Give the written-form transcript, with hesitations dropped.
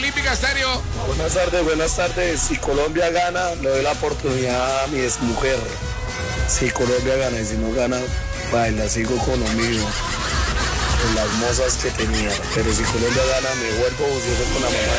Olímpica Estéreo. Buenas tardes. Si Colombia gana, le doy la oportunidad a mi exmujer. Si Colombia gana y si no gana, baila, sigo con lo mío, con las mozas que tenía. Pero si Colombia gana, me vuelvo ocioso con la mamá